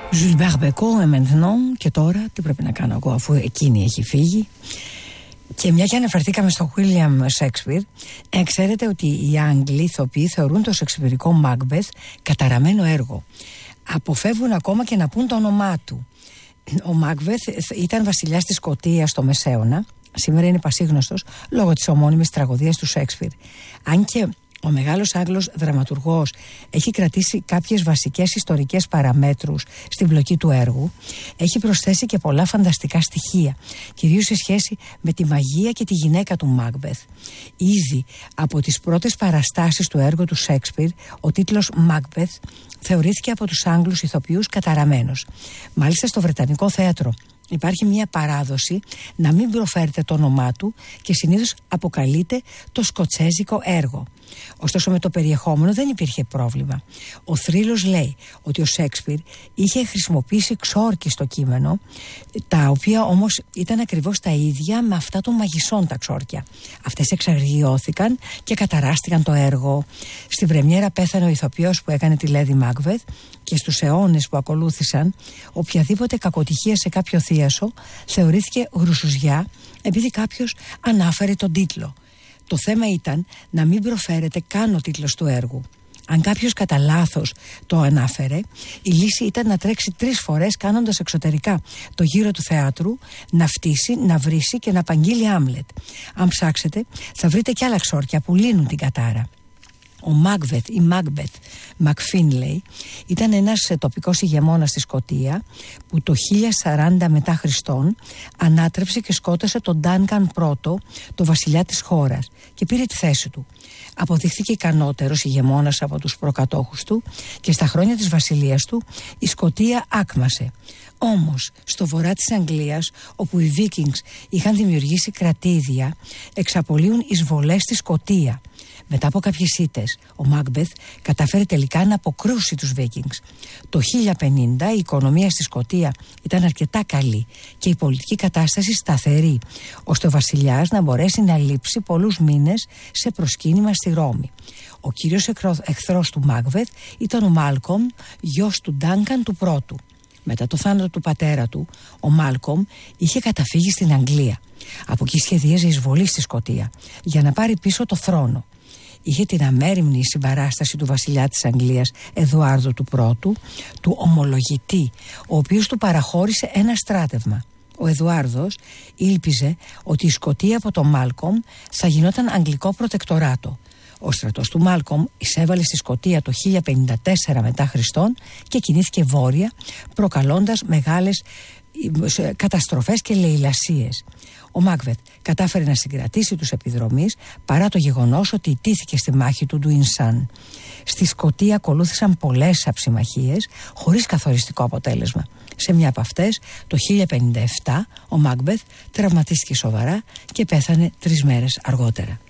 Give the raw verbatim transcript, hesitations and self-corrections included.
Gilbert Bécaud, et maintenant, και τώρα τι πρέπει να κάνω εγώ αφού εκείνη έχει φύγει. Και μια και αναφερθήκαμε στο William Shakespeare, ε, ξέρετε ότι οι Άγγλοι ηθοποιοί θεωρούν το σεξπιρικό Macbeth καταραμένο έργο. Αποφεύγουν ακόμα και να πούν το όνομά του. Ο Macbeth ήταν βασιλιάς της Σκωτίας στο Μεσαίωνα. Σήμερα είναι πασίγνωστος λόγω της ομώνυμης τραγωδίας του Shakespeare. Αν και ο μεγάλος Άγγλος δραματουργός έχει κρατήσει κάποιες βασικές ιστορικές παραμέτρους στην πλοκή του έργου, έχει προσθέσει και πολλά φανταστικά στοιχεία, κυρίως σε σχέση με τη μαγεία και τη γυναίκα του Macbeth. Ήδη από τις πρώτες παραστάσεις του έργου του Shakespeare, ο τίτλος Macbeth θεωρήθηκε από τους Άγγλους ηθοποιούς καταραμένος. Μάλιστα στο Βρετανικό θέατρο υπάρχει μια παράδοση να μην προφέρεται το όνομά του και συνήθως αποκαλείται το σκοτσέζικο έργο. Ωστόσο με το περιεχόμενο δεν υπήρχε πρόβλημα. Ο θρύλος λέει ότι ο Σέξπιρ είχε χρησιμοποιήσει ξόρκι στο κείμενο, τα οποία όμως ήταν ακριβώς τα ίδια με αυτά των μαγισσών τα ξόρκια. Αυτές εξαργυρώθηκαν και καταράστηκαν το έργο. Στην πρεμιέρα πέθανε ο ηθοποιός που έκανε τη Lady Macbeth και στους αιώνες που ακολούθησαν οποιαδήποτε κακοτυχία σε κάποιο θίασο θεωρήθηκε γρουσουζιά επειδή κάποιος ανάφερε τον τίτλο. Το θέμα ήταν να μην προφέρεται καν ο τίτλος του έργου. Αν κάποιος κατά λάθος το ανάφερε, η λύση ήταν να τρέξει τρεις φορές κάνοντας εξωτερικά το γύρο του θεάτρου, να φτύσει, να βρίσει και να απαγγείλει Άμλετ. Αν ψάξετε θα βρείτε κι άλλα ξόρκια που λύνουν την κατάρα. Ο Macbeth ή Macbeth Macfinlay ήταν ένας τοπικός ηγεμόνας στη Σκωτία που το χίλια σαράντα μετά Χριστόν ανάτρεψε και σκότωσε τον Ντάνκαν πρώτο, το βασιλιά της χώρας, και πήρε τη θέση του. Αποδείχθηκε ικανότερος ηγεμόνας από τους προκατόχους του και στα χρόνια της βασιλείας του η Σκωτία άκμασε. Όμως στο βορρά της Αγγλίας, όπου οι Βίκινγκς είχαν δημιουργήσει κρατήδια, εξαπολύουν εισβολές στη Σκωτία. Μετά από κάποιες ήττες, ο Μάκμπεθ κατάφερε τελικά να αποκρούσει τους Βίκινγκς. Το χίλια πενήντα η οικονομία στη Σκωτία ήταν αρκετά καλή και η πολιτική κατάσταση σταθερή, ώστε ο βασιλιάς να μπορέσει να λείψει πολλούς μήνες σε προσκύνημα στη Ρώμη. Ο κύριος εχθρός του Μάκμπεθ ήταν ο Μάλκομ, γιος του Ντάνκαν του πρώτου. Μετά το θάνατο του πατέρα του, ο Μάλκομ είχε καταφύγει στην Αγγλία. Από εκεί σχεδίαζε εισβολή στη Σκωτία για να πάρει πίσω το θρόνο. Είχε την αμέριμνη συμπαράσταση του βασιλιά της Αγγλίας Εδουάρδου του πρώτου, του ομολογητή, ο οποίος του παραχώρησε ένα στράτευμα. Ο Εδουάρδος ήλπιζε ότι η Σκωτία από τον Μάλκομ θα γινόταν αγγλικό προτεκτοράτο. Ο στρατός του Μάλκομ εισέβαλε στη Σκωτία το χίλια πενήντα τέσσερα μετά Χριστόν και κινήθηκε βόρεια, προκαλώντας μεγάλες καταστροφές και λαιλασίες. Ο Μάκβεθ κατάφερε να συγκρατήσει τους επιδρομείς παρά το γεγονός ότι ιτήθηκε στη μάχη του Ντουίνσαν. Στη Σκωτία ακολούθησαν πολλές αψιμαχίες χωρίς καθοριστικό αποτέλεσμα. Σε μια από αυτές, το χίλια πενήντα επτά, ο Μάκμπεθ τραυματίστηκε σοβαρά και πέθανε τρεις μέρες αργότερα.